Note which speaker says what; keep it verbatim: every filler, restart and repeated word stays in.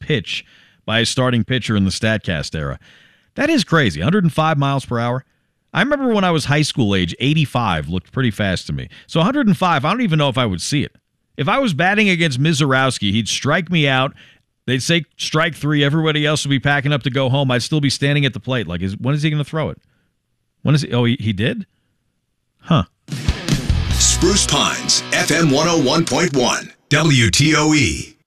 Speaker 1: pitch by a starting pitcher in the StatCast era. That is crazy. one hundred five miles per hour. I remember when I was high school age, eighty-five looked pretty fast to me. So one hundred five, I don't even know if I would see it. If I was batting against Mizorowski, he'd strike me out. They'd say strike three. Everybody else would be packing up to go home. I'd still be standing at the plate. Like, is, when is he going to throw it? When is he? Oh, he, he did? Huh.
Speaker 2: Spruce Pines, F M one oh one point one, W T O E.